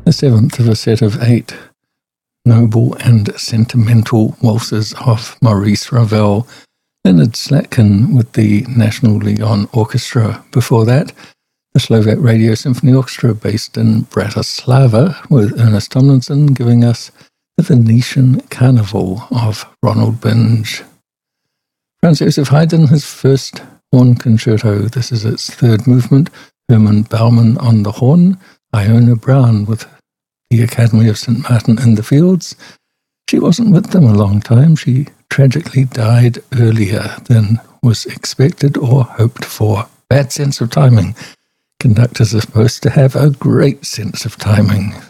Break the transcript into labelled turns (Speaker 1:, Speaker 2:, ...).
Speaker 1: the seventh of a set of 8 noble and sentimental waltzes of Maurice Ravel. Leonard Slatkin with the National Leon Orchestra. Before that, the Slovak Radio Symphony Orchestra based in Bratislava with Ernest Tomlinson giving us the Venetian Carnival of Ronald Binge. Franz Joseph Haydn, his first horn concerto. This is its third movement. Herman Baumann on the horn. Iona Brown with the Academy of St. Martin in the Fields. She wasn't with them a long time. She tragically died earlier than was expected or hoped for. Bad sense of timing. Conductors are supposed to have a great sense of timing.